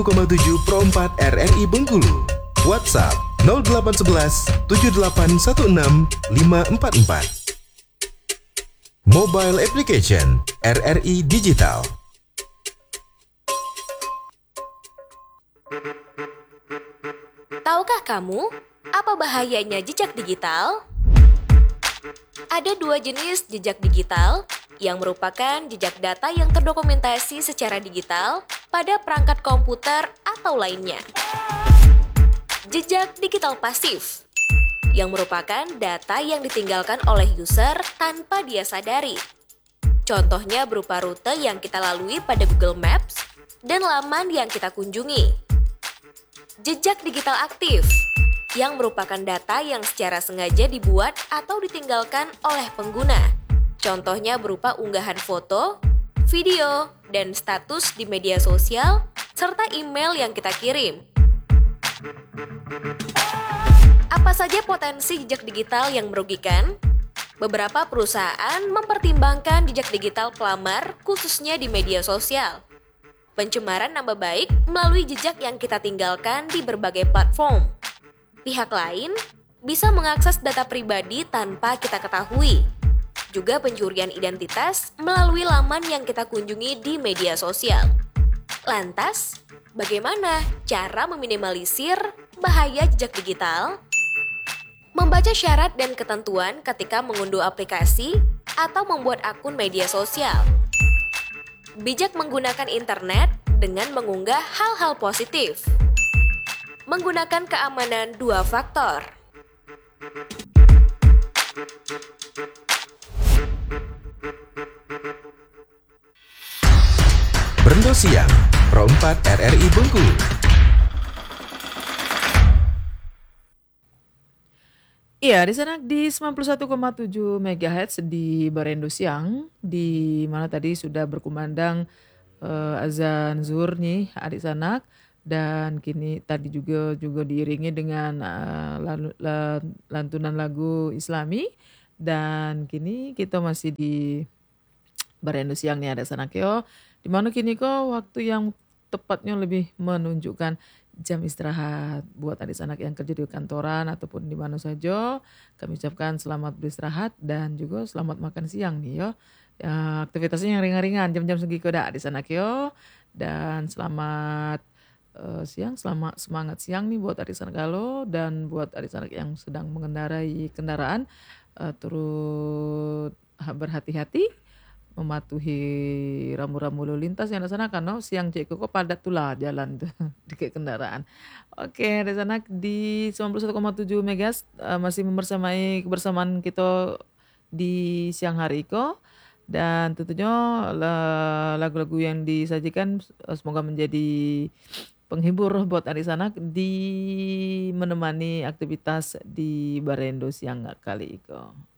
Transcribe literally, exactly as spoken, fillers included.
koma tujuh Pro empat R R I Bengkulu. WhatsApp nol delapan satu satu tujuh delapan satu enam lima empat empat. Mobile Application R R I Digital. Tahukah kamu apa bahayanya jejak digital? Ada dua jenis jejak digital yang merupakan jejak data yang terdokumentasi secara digital pada perangkat komputer atau lainnya. Jejak digital pasif yang merupakan data yang ditinggalkan oleh user tanpa dia sadari. Contohnya berupa rute yang kita lalui pada Google Maps dan laman yang kita kunjungi. Jejak digital aktif yang merupakan data yang secara sengaja dibuat atau ditinggalkan oleh pengguna. Contohnya berupa unggahan foto, video, dan status di media sosial, serta email yang kita kirim. Apa saja potensi jejak digital yang merugikan? Beberapa perusahaan mempertimbangkan jejak digital pelamar khususnya di media sosial. Pencemaran nama baik melalui jejak yang kita tinggalkan di berbagai platform. Pihak lain bisa mengakses data pribadi tanpa kita ketahui. Juga pencurian identitas melalui laman yang kita kunjungi di media sosial. Lantas, bagaimana cara meminimalisir bahaya jejak digital? Membaca syarat dan ketentuan ketika mengunduh aplikasi atau membuat akun media sosial. Bijak menggunakan internet dengan mengunggah hal-hal positif. Menggunakan keamanan dua faktor. Berendo Siang, Pro empat R R I Bengkulu. Iya, di sana di sembilan puluh satu koma tujuh megahertz di Berendo Siang, di mana tadi sudah berkumandang uh, azan zuhur nih adik sanak, dan kini tadi juga juga diiringi dengan uh, lan- lan- lantunan lagu Islami, dan kini kita masih di Berendo Siang nih adik sanak yo, di mana kini kok waktu yang tepatnya lebih menunjukkan jam istirahat buat adik sanak yang kerja di kantoran ataupun di mana saja. Kami ucapkan selamat beristirahat dan juga selamat makan siang nih yo. Ya, aktivitasnya yang ringan-ringan jam-jam segi koda adik sanak yo. Dan selamat uh, siang, selamat semangat siang nih buat adik sanak galo dan buat adik sanak yang sedang mengendarai kendaraan, uh, turut berhati-hati mematuhi rambu-rambu lalu lintas yang di sana karena siang cek kok padat tulah jalan tuh di kendaraan. Oke, di sana di sembilan puluh satu koma tujuh megas uh, masih membersamai kebersamaan kita di siang hari ko, dan tentunya la- lagu-lagu yang disajikan uh, semoga menjadi penghibur buat adik sanak di menemani aktivitas di Berendo Siang kali iko.